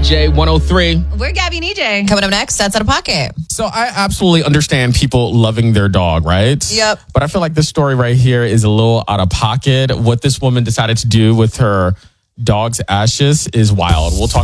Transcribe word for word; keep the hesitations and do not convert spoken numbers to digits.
J one oh three. We're Gabby and E J. Coming up next, That's Out of Pocket. So I absolutely understand people loving their dog, right? Yep. But I feel like this story right here is a little out of pocket. What this woman decided to do with her dog's ashes is wild. We'll talk